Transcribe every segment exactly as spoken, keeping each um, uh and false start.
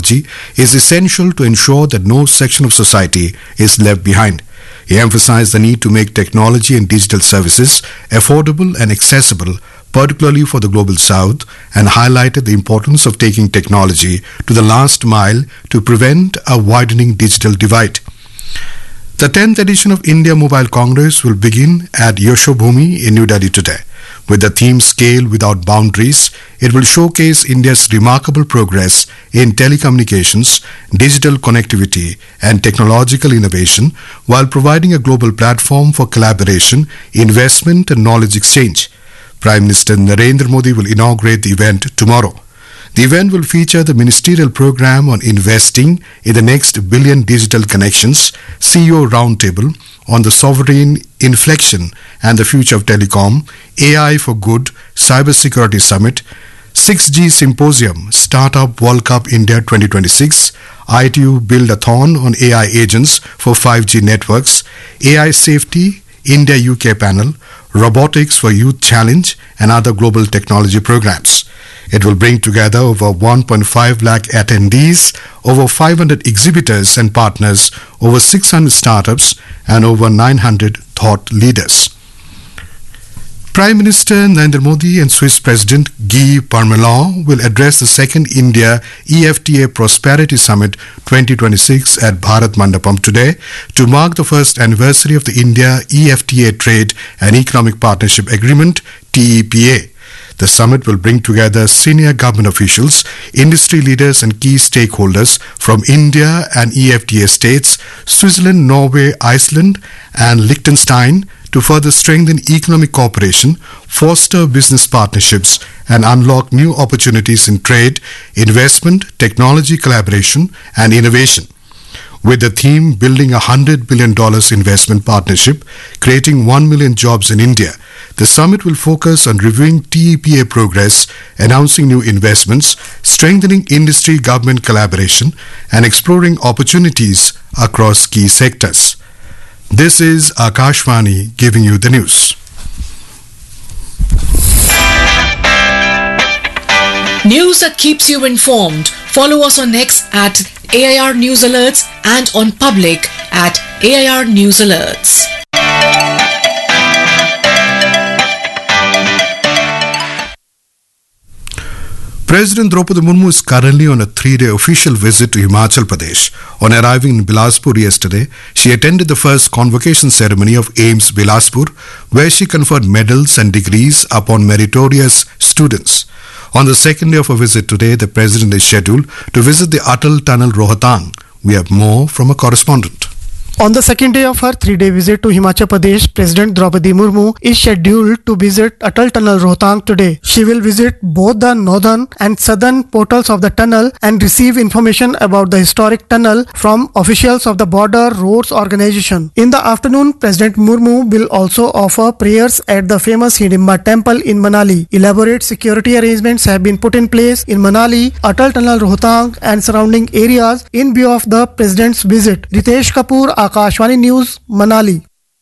technology is essential to ensure that no section of society is left behind. He emphasized the need to make technology and digital services affordable and accessible, particularly for the Global South, and highlighted the importance of taking technology to the last mile to prevent a widening digital divide. The tenth edition of India Mobile Congress will begin at Yashobhoomi in New Delhi today. With the theme Scale Without Boundaries, it will showcase India's remarkable progress in telecommunications, digital connectivity and technological innovation while providing a global platform for collaboration, investment and knowledge exchange. Prime Minister Narendra Modi will inaugurate the event tomorrow. The event will feature the ministerial program on investing in the next billion digital connections, C E O roundtable on the sovereign inflection and the future of telecom, A I for Good, Cybersecurity Summit, six G Symposium, Startup World Cup India twenty twenty-six, I T U Build-a-thon on A I agents for five G networks, A I Safety, India U K panel, Robotics for Youth Challenge and other global technology programs. It will bring together over one point five lakh attendees, over five hundred exhibitors and partners, over six hundred startups and over nine hundred thought leaders. Prime Minister Narendra Modi and Swiss President Guy Parmelin will address the second India E F T A Prosperity Summit twenty twenty-six at Bharat Mandapam today to mark the first anniversary of the India E F T A Trade and Economic Partnership Agreement T E P A. The summit will bring together senior government officials, industry leaders and key stakeholders from India and E F T A states, Switzerland, Norway, Iceland and Liechtenstein to further strengthen economic cooperation, foster business partnerships and unlock new opportunities in trade, investment, technology collaboration and innovation. With the theme Building a one hundred billion dollars Investment Partnership, Creating one million Jobs in India, the summit will focus on reviewing T E P A progress, announcing new investments, strengthening industry-government collaboration, and exploring opportunities across key sectors. This is Akashvani giving you the news. News that keeps you informed. Follow us on X at A I R News Alerts and on Public at A I R News Alerts. President Draupadi Murmu is currently on a three-day official visit to Himachal Pradesh. On arriving in Bilaspur yesterday, she attended the first convocation ceremony of AIMS Bilaspur, where she conferred medals and degrees upon meritorious students. On the second day of her visit today, the President is scheduled to visit the Atal Tunnel Rohtang. We have more from a correspondent. On the second day of her three-day visit to Himachal Pradesh, President Draupadi Murmu is scheduled to visit Atal Tunnel Rohtang today. She will visit both the northern and southern portals of the tunnel and receive information about the historic tunnel from officials of the Border Roads Organization. In the afternoon, President Murmu will also offer prayers at the famous Hidimba Temple in Manali. Elaborate security arrangements have been put in place in Manali, Atal Tunnel Rohtang and surrounding areas in view of the President's visit. Ritesh Kapoor, Akashvani News, Manali.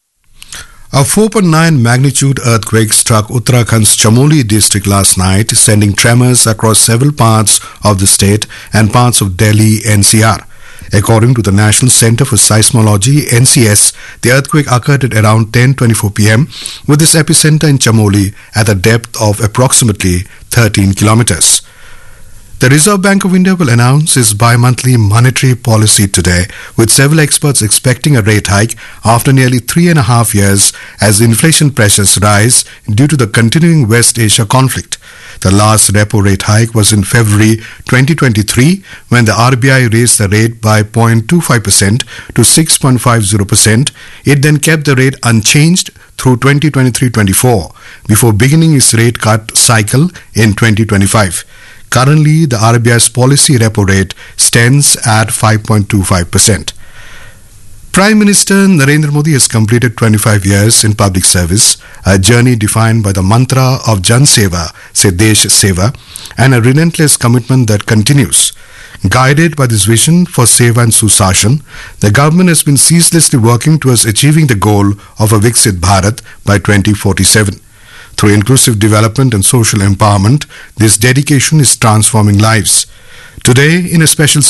A four point nine magnitude earthquake struck Uttarakhand's Chamoli district last night, sending tremors across several parts of the state and parts of Delhi N C R. According to the National Centre for Seismology, N C S, the earthquake occurred at around ten twenty-four p m with its epicenter in Chamoli at a depth of approximately thirteen kilometers. The Reserve Bank of India will announce its bi-monthly monetary policy today, with several experts expecting a rate hike after nearly three and a half years as inflation pressures rise due to the continuing West Asia conflict. The last repo rate hike was in February twenty twenty-three, when the R B I raised the rate by zero point two five percent to six point five zero percent. It then kept the rate unchanged through twenty twenty-three twenty-four before beginning its rate cut cycle in twenty twenty-five. Currently, the R B I's policy repo rate stands at five point two five percent. Prime Minister Narendra Modi has completed twenty-five years in public service, a journey defined by the mantra of Jan Seva, se Desh Seva, and a relentless commitment that continues. Guided by this vision for Seva and Susashan, the government has been ceaselessly working towards achieving the goal of a Viksit Bharat by twenty forty-seven. Through inclusive development and social empowerment, this dedication is transforming lives. Today, in a special